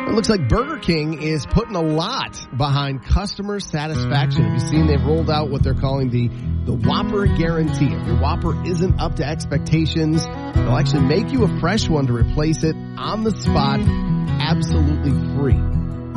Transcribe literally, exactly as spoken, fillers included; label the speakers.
Speaker 1: It looks like Burger King is putting a lot behind customer satisfaction. Have you seen they've rolled out what they're calling the, the Whopper Guarantee? If your Whopper isn't up to expectations, they'll actually make you a fresh one to replace it on the spot, absolutely free.